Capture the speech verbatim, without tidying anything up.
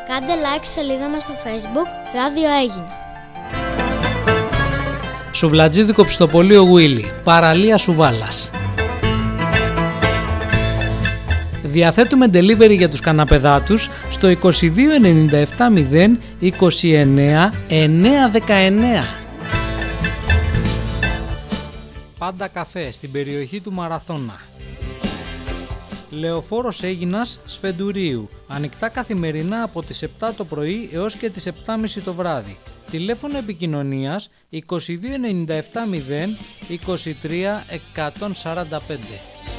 Κάντε like στη σελίδα μας στο Facebook Ράδιο Έγινε. Σουβλατζίδικο Πιστοπωλείο Γουίλι, παραλία Σουβάλας. Διαθέτουμε delivery για τους καναπεδάτους στο είκοσι δύο ενενήντα επτά μηδέν είκοσι εννέα εννιακόσια δεκαεννέα. Πάντα καφέ στην περιοχή του Μαραθώνα. Λεωφόρος Αίγινας Σφεντουρίου. Ανοιχτά καθημερινά από τις επτά το πρωί έως και τις επτά και μισή το βράδυ. Τηλέφωνο επικοινωνίας είκοσι δύο ενενήντα επτά μηδέν είκοσι τρία εκατόν σαράντα πέντε.